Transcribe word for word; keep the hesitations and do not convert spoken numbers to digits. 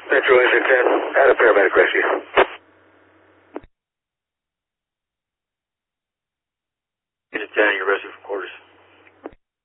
Metro Engine ten, add a paramedic rescue. Engine ten, you're rescue for quarters.